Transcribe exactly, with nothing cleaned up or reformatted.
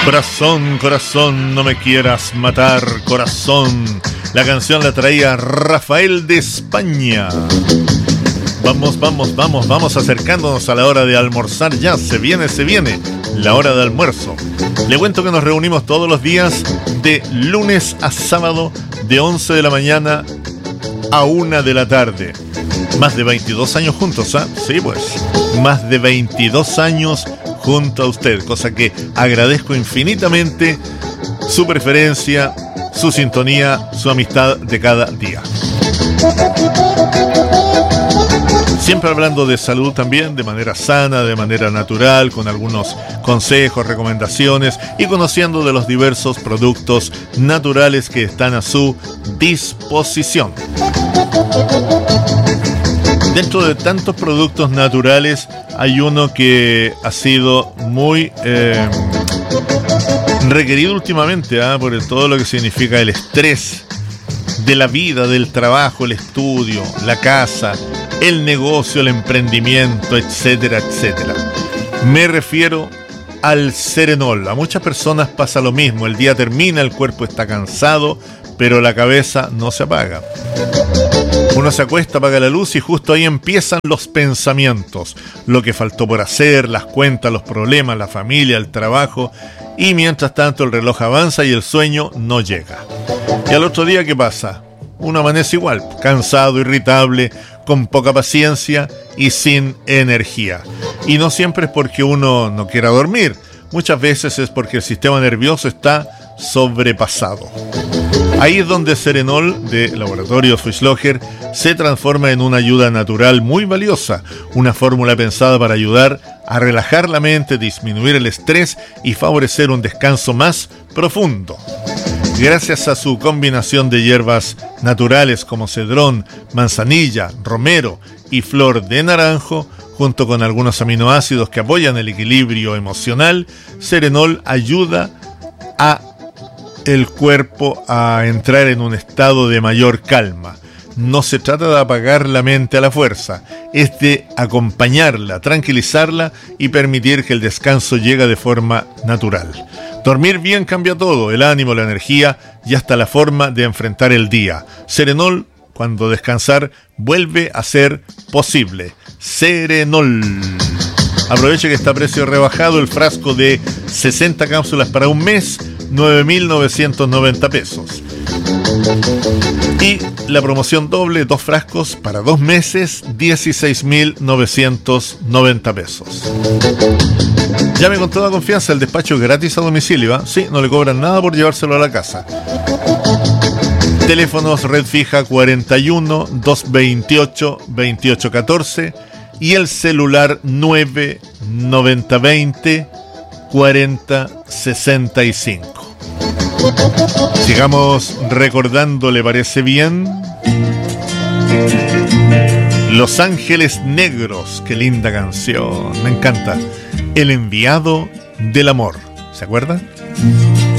Corazón, corazón, no me quieras matar, corazón. La canción la traía Rafael de España. Vamos, vamos, vamos, vamos acercándonos a la hora de almorzar ya. Se viene, se viene la hora de almuerzo. Le cuento que nos reunimos todos los días de lunes a sábado de once de la mañana a una de la tarde. Más de veintidós años juntos, ¿ah? ¿eh? Sí, pues. Más de veintidós años junto a usted, cosa que agradezco infinitamente su preferencia, su sintonía, su amistad de cada día. Siempre hablando de salud también, de manera sana, de manera natural, con algunos consejos, recomendaciones y conociendo de los diversos productos naturales que están a su disposición. Dentro de tantos productos naturales hay uno que ha sido muy eh, requerido últimamente, ¿eh? por el, todo lo que significa el estrés de la vida, del trabajo, el estudio, la casa, el negocio, el emprendimiento, etcétera, etcétera. Me refiero al Serenol. A muchas personas pasa lo mismo. El día termina, el cuerpo está cansado, pero la cabeza no se apaga. Uno se acuesta, apaga la luz y justo ahí empiezan los pensamientos. Lo que faltó por hacer, las cuentas, los problemas, la familia, el trabajo. Y mientras tanto el reloj avanza y el sueño no llega. Y al otro día, ¿qué pasa? Uno amanece igual, cansado, irritable, con poca paciencia y sin energía. Y no siempre es porque uno no quiera dormir. Muchas veces es porque el sistema nervioso está sobrepasado. Ahí es donde Serenol de Laboratorio Fischlocher se transforma en una ayuda natural muy valiosa, una fórmula pensada para ayudar a relajar la mente, disminuir el estrés y favorecer un descanso más profundo. Gracias a su combinación de hierbas naturales como cedrón, manzanilla, romero y flor de naranjo, junto con algunos aminoácidos que apoyan el equilibrio emocional, Serenol ayuda a el cuerpo a entrar en un estado de mayor calma. No se trata de apagar la mente a la fuerza, es de acompañarla, tranquilizarla y permitir que el descanso llegue de forma natural. Dormir bien cambia todo, el ánimo, la energía y hasta la forma de enfrentar el día. Serenol, cuando descansar vuelve a ser posible. Serenol. Aproveche que está a precio rebajado el frasco de sesenta cápsulas para un mes, nueve mil novecientos noventa pesos. Y la promoción doble, dos frascos para dos meses, dieciséis mil novecientos noventa pesos. Llame con toda confianza, el despacho gratis a domicilio, ¿eh? Sí, no le cobran nada por llevárselo a la casa. Teléfonos red fija cuarenta y uno, doscientos veintiocho, veintiocho catorce y el celular nueve noventa veinte cuarenta sesenta y cinco. Sigamos recordando, ¿le parece bien? Los Ángeles Negros, qué linda canción, me encanta. El enviado del amor, ¿se acuerdan?